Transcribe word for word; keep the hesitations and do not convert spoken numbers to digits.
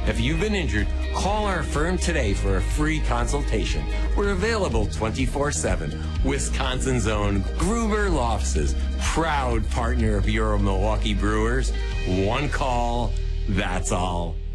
If you've been injured, call our firm today for a free consultation. We're available twenty-four seven. Wisconsin's own Gruber Law Offices, proud partner of your Milwaukee Brewers. One call, that's all.